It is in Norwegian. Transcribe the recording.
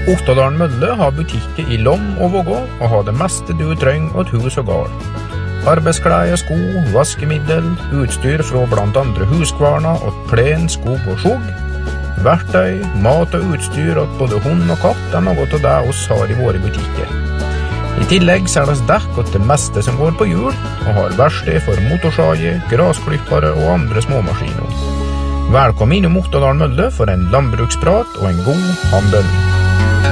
Ottadalen Mølle har butikker I Lom og Vågå og har det meste du trenger åt hus og gard. Arbeidsklær, sko, vaskemiddel, utstyr fra blant andre huskvarna åt plen, skog og skjog. Verktøy, mat og utstyr åt både hund og katt er noe av det oss har I våre butikker. I tillegg selges dekk åt det meste som går på hjul, og har verksted for motorsager, grasklippere og andre småmaskiner. Velkommen innom Ottadalen Mølle for en landbruksprat og en god handel.